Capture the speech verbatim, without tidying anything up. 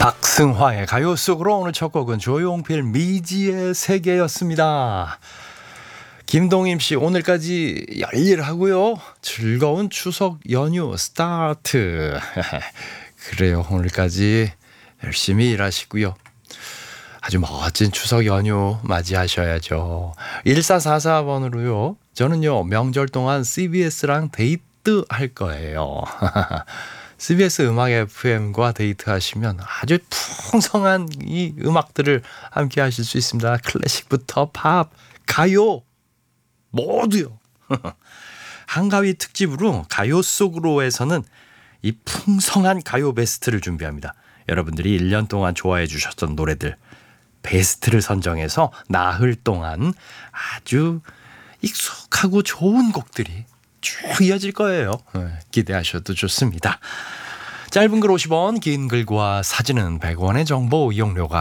박승화의 가요 속으로 오늘 첫 곡은 조용필 미지의 세계였습니다. 김동임 씨 오늘까지 열일하고요. 즐거운 추석 연휴 스타트. 그래요. 오늘까지 열심히 일하시고요. 아주 멋진 추석 연휴 맞이하셔야죠. 일사사사 번으로요. 저는요 명절 동안 씨비에스랑 데이트 할 거예요. 씨비에스 음악 에프엠과 데이트하시면 아주 풍성한 이 음악들을 함께 하실 수 있습니다. 클래식부터 팝, 가요 모두요. 한가위 특집으로 가요 속으로에서는 이 풍성한 가요 베스트를 준비합니다. 여러분들이 일 년 동안 좋아해 주셨던 노래들 베스트를 선정해서 나흘 동안 아주 익숙하고 좋은 곡들이 쭉 이어질 거예요. 기대하셔도 좋습니다. 짧은 글 오십 원, 긴 글과 사진은 백 원의 정보 이용료가